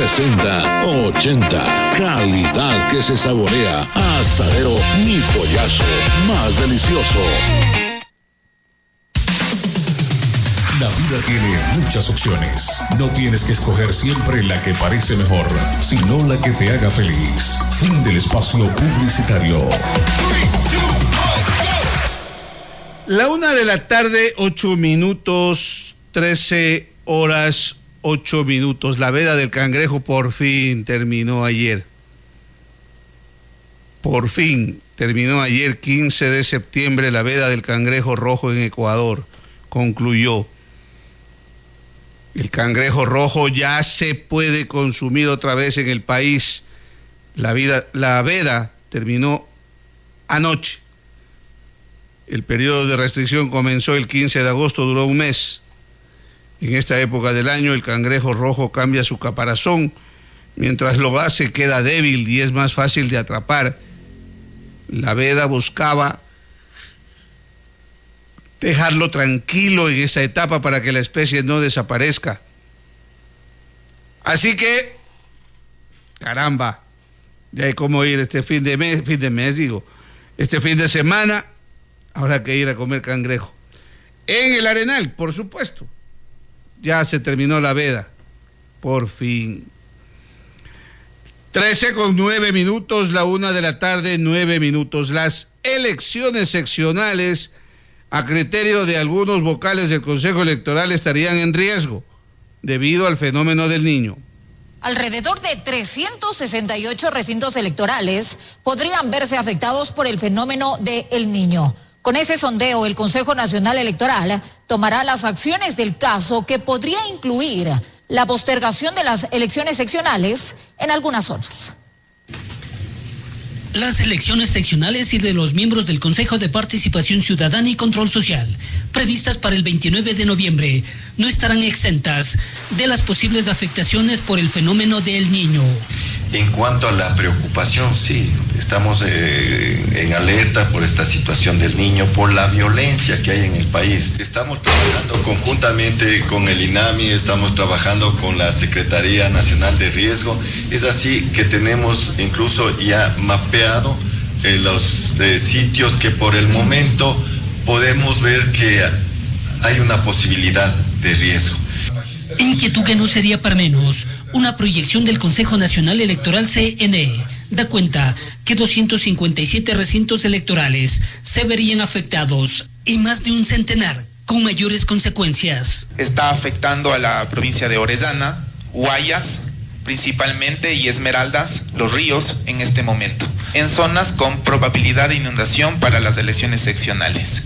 presenta 80. Calidad que se saborea. Asadero Mi Pollazo. Más delicioso. La vida tiene muchas opciones. No tienes que escoger siempre la que parece mejor, sino la que te haga feliz. Fin del espacio publicitario. 1:00 8 minutos, 13 horas 8 minutos. La veda del cangrejo por fin terminó ayer. Por fin terminó ayer, 15 de septiembre, la veda del cangrejo rojo en Ecuador. Concluyó. El cangrejo rojo ya se puede consumir otra vez en el país. La veda terminó anoche. El periodo de restricción comenzó el 15 de agosto, duró un mes. En esta época del año el cangrejo rojo cambia su caparazón. Mientras lo hace queda débil y es más fácil de atrapar. La veda buscaba dejarlo tranquilo en esa etapa para que la especie no desaparezca. Así que, caramba, ya hay cómo ir este fin de semana, habrá que ir a comer cangrejo. En el Arenal, por supuesto, ya se terminó la veda, por fin. 13:09 minutos, 1:00, 9 minutos. Las elecciones seccionales, a criterio de algunos vocales del Consejo Electoral, estarían en riesgo debido al fenómeno del Niño. Alrededor de 368 recintos electorales podrían verse afectados por el fenómeno de El Niño. Con ese sondeo, el Consejo Nacional Electoral tomará las acciones del caso, que podría incluir la postergación de las elecciones seccionales en algunas zonas. Las elecciones seccionales y de los miembros del Consejo de Participación Ciudadana y Control Social, previstas para el 29 de noviembre, no estarán exentas de las posibles afectaciones por el fenómeno del Niño. En cuanto a la preocupación, sí, estamos en alerta por esta situación del niño, por la violencia que hay en el país. Estamos trabajando conjuntamente con el INAMI, estamos trabajando con la Secretaría Nacional de Riesgo. Es así que tenemos incluso ya mapeado los sitios que por el momento podemos ver que hay una posibilidad de riesgo. Inquietud que no sería para menos. Una proyección del Consejo Nacional Electoral CNE da cuenta que 257 recintos electorales se verían afectados y más de un centenar con mayores consecuencias. Está afectando a la provincia de Orellana, Guayas principalmente, y Esmeraldas, Los Ríos en este momento, en zonas con probabilidad de inundación para las elecciones seccionales.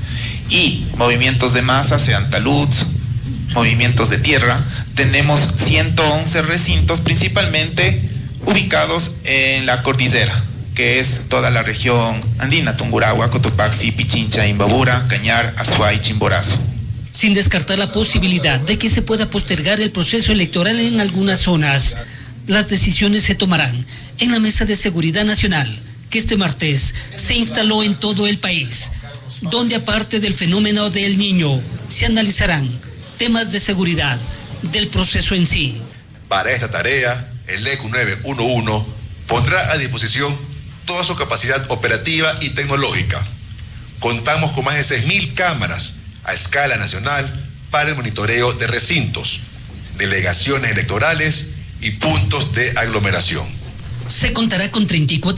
Y movimientos de masa, sean taludes, movimientos de tierra. Tenemos 111 recintos principalmente ubicados en la cordillera, que es toda la región andina: Tungurahua, Cotopaxi, Pichincha, Imbabura, Cañar, Azuay, Chimborazo. Sin descartar la posibilidad de que se pueda postergar el proceso electoral en algunas zonas, las decisiones se tomarán en la Mesa de Seguridad Nacional, que este martes se instaló en todo el país, donde aparte del fenómeno del Niño, se analizarán temas de seguridad del proceso en sí. Para esta tarea, el ECU 911 pondrá a disposición toda su capacidad operativa y tecnológica. Contamos con más de 6.000 cámaras a escala nacional para el monitoreo de recintos, delegaciones electorales y puntos de aglomeración. Se contará con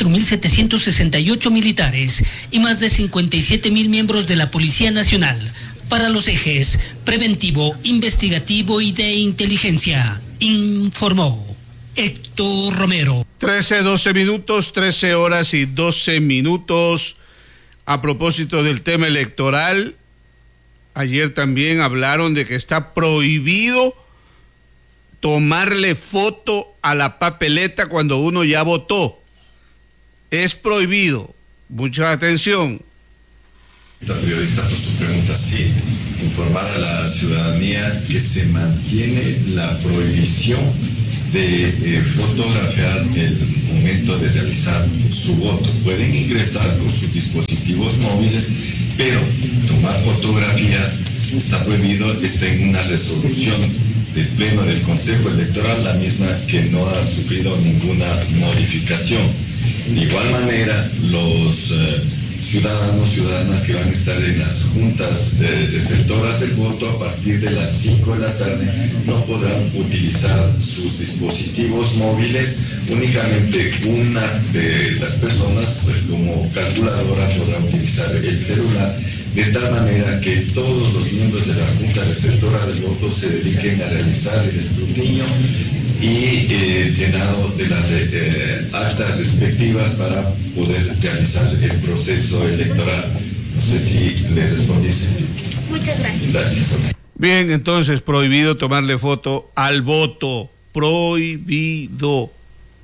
34.768 militares y más de 57.000 miembros de la Policía Nacional para los ejes preventivo, investigativo y de inteligencia, informó Héctor Romero. 13:12 minutos, 13 horas y 12 minutos. A propósito del tema electoral, ayer también hablaron de que está prohibido tomarle foto a la papeleta cuando uno ya votó. Es prohibido. Mucha atención. Periodista, por su pregunta, sí, informar a la ciudadanía que se mantiene la prohibición de fotografiar el momento de realizar su voto. Pueden ingresar con sus dispositivos móviles, pero tomar fotografías está prohibido, está en una resolución del Pleno del Consejo Electoral, la misma que no ha sufrido ninguna modificación. De igual manera, los ciudadanas que van a estar en las juntas receptoras del voto a partir de las 5 de la tarde no podrán utilizar sus dispositivos móviles. Únicamente una de las personas como calculadora podrá utilizar el celular, de tal manera que todos los miembros de la junta receptora del voto se dediquen a realizar el escrutinio y llenado de las actas respectivas para poder realizar el proceso electoral. No sé si le respondí. Muchas gracias. Gracias. Bien, entonces prohibido tomarle foto al voto. Prohibido.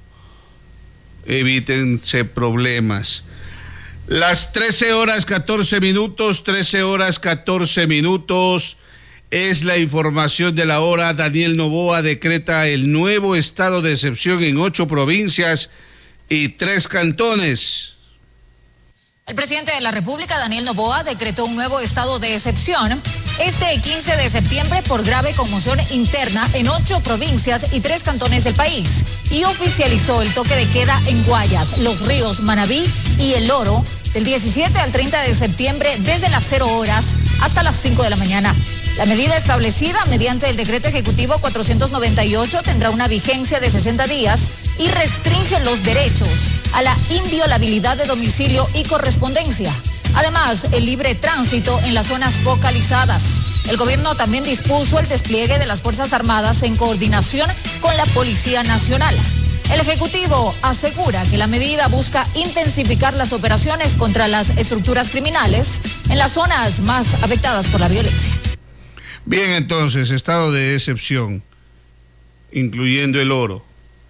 Evítense problemas. Las 13 horas 14 minutos, 13 horas 14 minutos, es la información de la hora. Daniel Noboa decreta el nuevo estado de excepción en 8 provincias y 3 cantones. El presidente de la República, Daniel Noboa, decretó un nuevo estado de excepción este 15 de septiembre por grave conmoción interna en 8 provincias y 3 cantones del país y oficializó el toque de queda en Guayas, Los Ríos, Manabí y El Oro del 17 al 30 de septiembre desde las 0 horas hasta las 5 de la mañana. La medida establecida mediante el decreto ejecutivo 498 tendrá una vigencia de 60 días y restringe los derechos a la inviolabilidad de domicilio y correspondencia. Además, el libre tránsito en las zonas focalizadas. El gobierno también dispuso el despliegue de las Fuerzas Armadas en coordinación con la Policía Nacional. El Ejecutivo asegura que la medida busca intensificar las operaciones contra las estructuras criminales en las zonas más afectadas por la violencia. Bien, entonces, estado de excepción, incluyendo El Oro.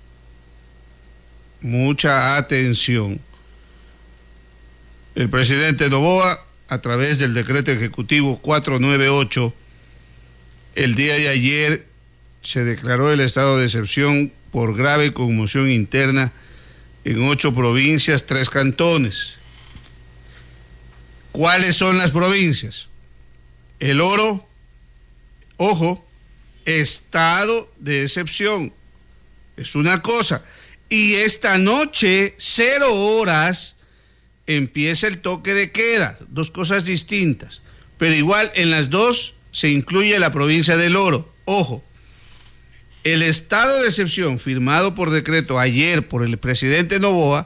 Mucha atención. El presidente Noboa, a través del decreto ejecutivo 498, el día de ayer se declaró el estado de excepción por grave conmoción interna en 8 provincias, 3 cantones. ¿Cuáles son las provincias? El Oro, ojo, estado de excepción, es una cosa. Y esta noche, 0 horas, empieza el toque de queda, 2 cosas distintas. Pero igual en las 2 se incluye la provincia del Oro. Ojo, el estado de excepción firmado por decreto ayer por el presidente Noboa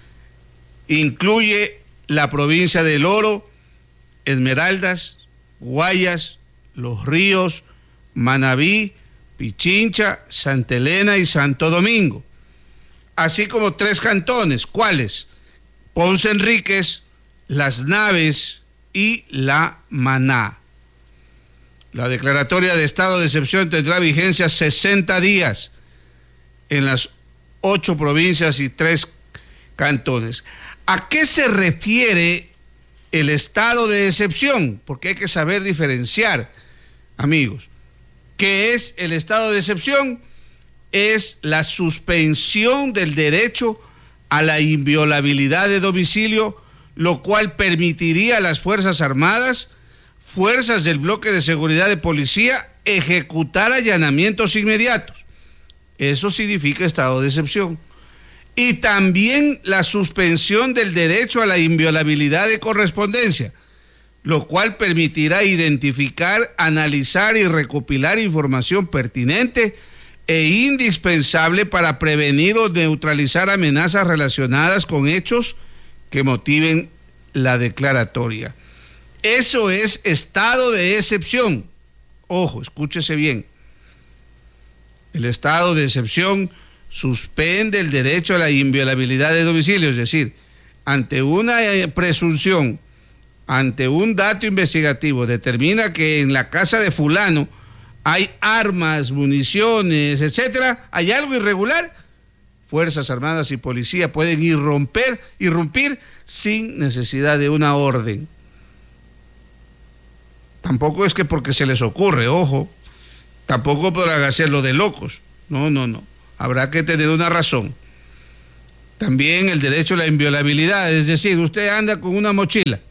incluye la provincia del Oro, Esmeraldas, Guayas, Los Ríos, Manabí, Pichincha, Santa Elena y Santo Domingo, así como 3 cantones. ¿Cuáles? Ponce Enríquez, Las Naves y La Maná. La declaratoria de estado de excepción tendrá vigencia 60 días en las 8 provincias y 3 cantones. ¿A qué se refiere el estado de excepción? Porque hay que saber diferenciar, amigos. ¿Qué es el estado de excepción? Es la suspensión del derecho a la inviolabilidad de domicilio, lo cual permitiría a las Fuerzas Armadas, fuerzas del bloque de seguridad de policía, ejecutar allanamientos inmediatos. Eso significa estado de excepción. Y también la suspensión del derecho a la inviolabilidad de correspondencia, lo cual permitirá identificar, analizar y recopilar información pertinente e indispensable para prevenir o neutralizar amenazas relacionadas con hechos que motiven la declaratoria. Eso es estado de excepción. Ojo, escúchese bien. El estado de excepción suspende el derecho a la inviolabilidad de domicilio, es decir, ante una presunción, ante un dato investigativo, determina que en la casa de fulano hay armas, municiones, etcétera, hay algo irregular, Fuerzas Armadas y Policía pueden irrumpir sin necesidad de una orden. Tampoco es que porque se les ocurre, ojo, tampoco podrán hacerlo de locos. No. Habrá que tener una razón. También el derecho a la inviolabilidad, es decir, usted anda con una mochila,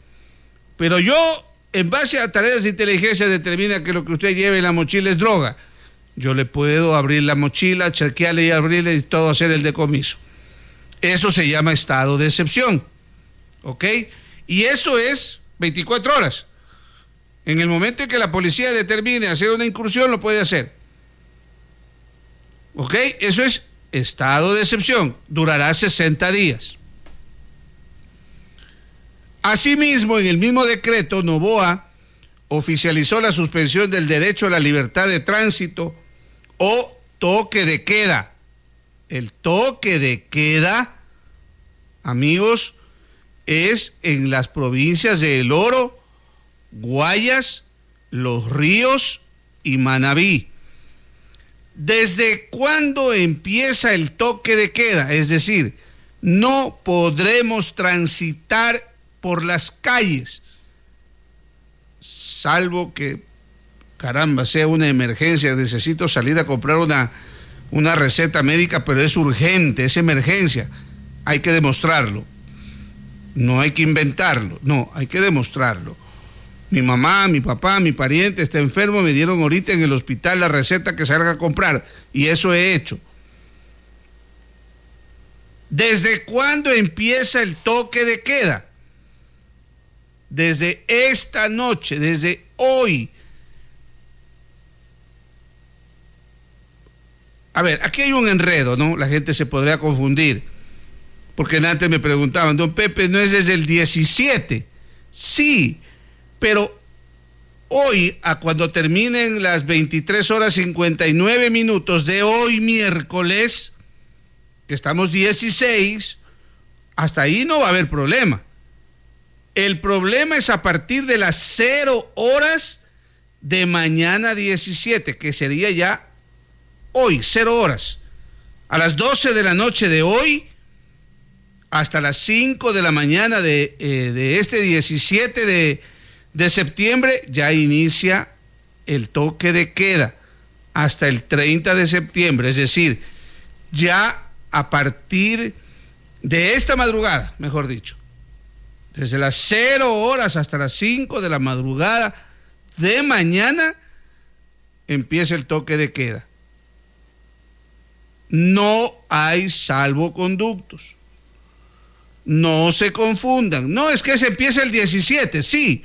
pero en base a tareas de inteligencia, determina que lo que usted lleve en la mochila es droga. Yo le puedo abrir la mochila, chequearle y abrirle y todo, hacer el decomiso. Eso se llama estado de excepción, ¿ok? Y eso es 24 horas. En el momento en que la policía determine hacer una incursión, lo puede hacer. ¿Ok? Eso es estado de excepción. Durará 60 días. Asimismo, en el mismo decreto, Noboa oficializó la suspensión del derecho a la libertad de tránsito o toque de queda. El toque de queda, amigos, es en las provincias de El Oro, Guayas, Los Ríos y Manabí. ¿Desde cuándo empieza el toque de queda? Es decir, no podremos transitar por las calles, salvo que, caramba, sea una emergencia, necesito salir a comprar una receta médica, pero es urgente, es emergencia, hay que demostrarlo, no hay que inventarlo, no, hay que demostrarlo. Mi mamá, mi papá, mi pariente está enfermo, me dieron ahorita en el hospital la receta que salga a comprar, y eso he hecho. ¿Desde cuándo empieza el toque de queda? Desde esta noche, desde hoy. A ver, aquí hay un enredo, ¿no? La gente se podría confundir, porque antes me preguntaban, don Pepe, ¿no es desde el 17? Sí, pero hoy, a cuando terminen las 23 horas 59 minutos de hoy miércoles, que estamos 16, hasta ahí no va a haber problema. El problema es a partir de las 0 horas de mañana 17, que sería ya hoy, 0 horas. A las 12 de la noche de hoy, hasta las 5 de la mañana de este 17 de septiembre, ya inicia el toque de queda hasta el 30 de septiembre. Es decir, ya a partir de esta madrugada, mejor dicho, desde las 0 horas hasta las 5 de la madrugada de mañana, empieza el toque de queda. No hay salvoconductos. No se confundan. No, es que se empieza el 17, sí.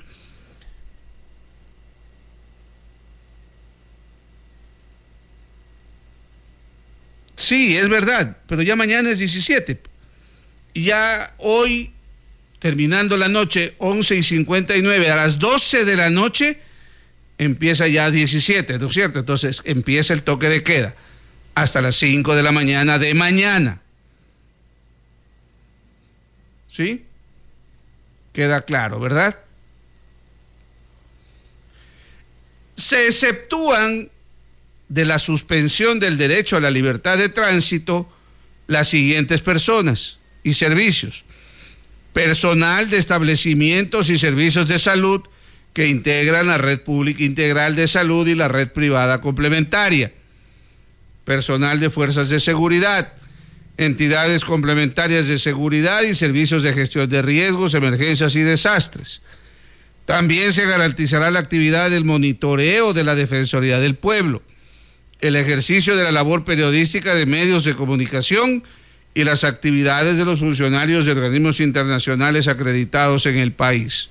Sí, es verdad, pero ya mañana es 17. Y ya hoy, terminando la noche, 11:59, a las 12 de la noche, empieza ya 17, ¿no es cierto? Entonces empieza el toque de queda hasta las 5 de la mañana de mañana. ¿Sí? Queda claro, ¿verdad? Se exceptúan de la suspensión del derecho a la libertad de tránsito las siguientes personas y servicios: personal de establecimientos y servicios de salud que integran la red pública integral de salud y la red privada complementaria, personal de fuerzas de seguridad, entidades complementarias de seguridad y servicios de gestión de riesgos, emergencias y desastres. También se garantizará la actividad del monitoreo de la Defensoría del Pueblo, el ejercicio de la labor periodística de medios de comunicación y las actividades de los funcionarios de organismos internacionales acreditados en el país.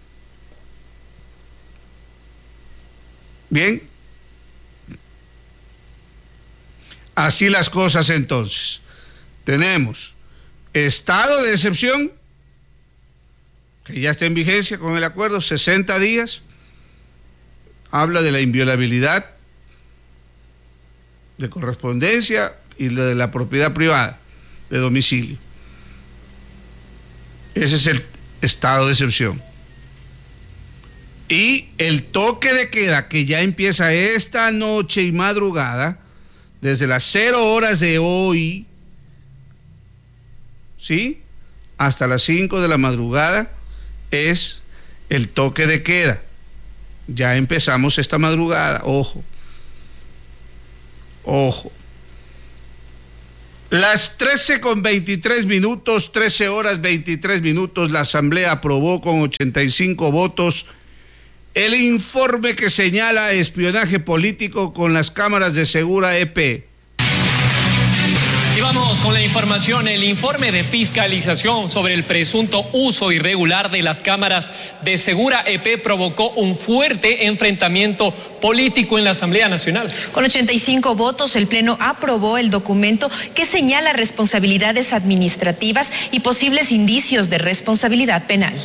Bien, así las cosas entonces. Tenemos estado de excepción, que ya está en vigencia con el acuerdo, 60 días, habla de la inviolabilidad de correspondencia y de la propiedad privada de domicilio. Ese es el estado de excepción. Y el toque de queda, que ya empieza esta noche y madrugada, desde las 0 horas de hoy, ¿sí?, hasta las 5 de la madrugada, es el toque de queda. Ya empezamos esta madrugada, ojo. Ojo. Las 13:23, 13 horas 23 minutos, la Asamblea aprobó con 85 votos el informe que señala espionaje político con las cámaras de Segura EP. Y vamos con la información. El informe de fiscalización sobre el presunto uso irregular de las cámaras de Segura EP provocó un fuerte enfrentamiento político en la Asamblea Nacional. Con 85 votos, el Pleno aprobó el documento que señala responsabilidades administrativas y posibles indicios de responsabilidad penal.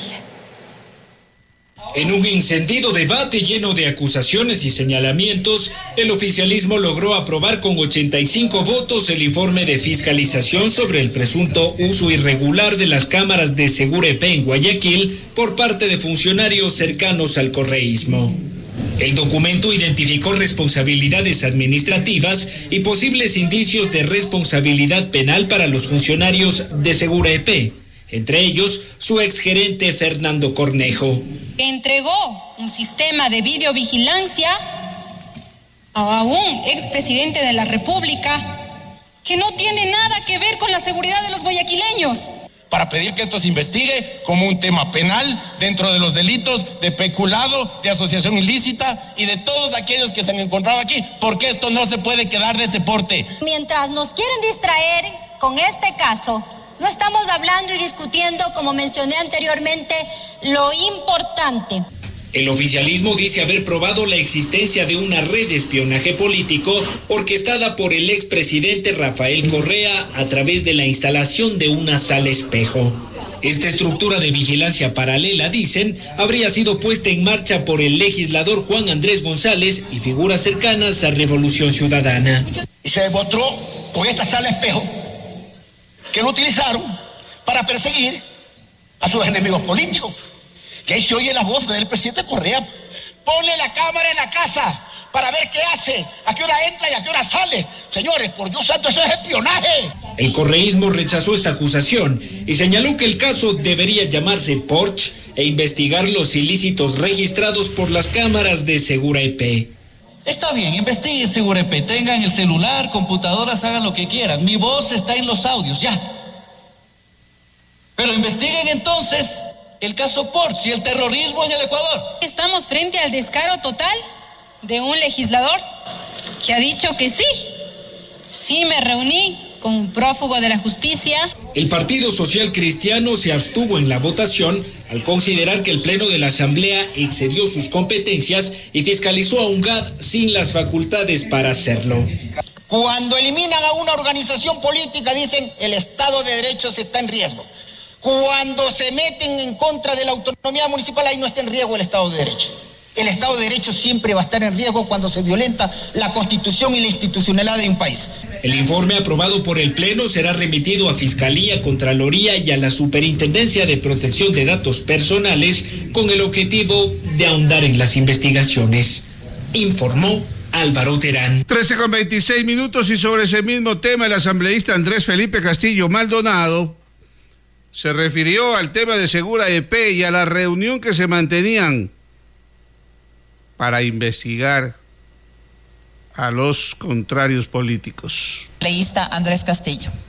En un encendido debate lleno de acusaciones y señalamientos, el oficialismo logró aprobar con 85 votos el informe de fiscalización sobre el presunto uso irregular de las cámaras de Segura EP en Guayaquil por parte de funcionarios cercanos al correísmo. El documento identificó responsabilidades administrativas y posibles indicios de responsabilidad penal para los funcionarios de Segura EP, entre ellos su exgerente Fernando Cornejo. Entregó un sistema de videovigilancia a un expresidente de la República que no tiene nada que ver con la seguridad de los guayaquileños. Para pedir que esto se investigue como un tema penal dentro de los delitos de peculado, de asociación ilícita y de todos aquellos que se han encontrado aquí, porque esto no se puede quedar de ese porte. Mientras nos quieren distraer con este caso, no estamos hablando y discutiendo, como mencioné anteriormente, lo importante. El oficialismo dice haber probado la existencia de una red de espionaje político orquestada por el expresidente Rafael Correa a través de la instalación de una sala espejo. Esta estructura de vigilancia paralela, dicen, habría sido puesta en marcha por el legislador Juan Andrés González y figuras cercanas a Revolución Ciudadana. Y se demostró con esta sala espejo que lo utilizaron para perseguir a sus enemigos políticos. Que ahí se oye la voz del presidente Correa. Ponle la cámara en la casa para ver qué hace, a qué hora entra y a qué hora sale. Señores, por Dios santo, eso es espionaje. El correísmo rechazó esta acusación y señaló que el caso debería llamarse Porsche e investigar los ilícitos registrados por las cámaras de Segura EP. Está bien, investiguen Segura EP, tengan el celular, computadoras, hagan lo que quieran. Mi voz está en los audios, ya. Pero investiguen entonces el caso Porsche y el terrorismo en el Ecuador. Estamos frente al descaro total de un legislador que ha dicho que sí me reuní con un prófugo de la justicia. El Partido Social Cristiano se abstuvo en la votación al considerar que el Pleno de la Asamblea excedió sus competencias y fiscalizó a UNGAD sin las facultades para hacerlo. Cuando eliminan a una organización política, dicen el Estado de Derecho está en riesgo. Cuando se meten en contra de la autonomía municipal, ahí no está en riesgo el Estado de Derecho. El Estado de Derecho siempre va a estar en riesgo cuando se violenta la Constitución y la institucionalidad de un país. El informe aprobado por el Pleno será remitido a Fiscalía, Contraloría y a la Superintendencia de Protección de Datos Personales con el objetivo de ahondar en las investigaciones. Informó Álvaro Terán. 13:26 y sobre ese mismo tema el asambleísta Andrés Felipe Castillo Maldonado se refirió al tema de Segura EP y a la reunión que se mantenían para investigar a los contrarios políticos. Leísta Andrés Castillo.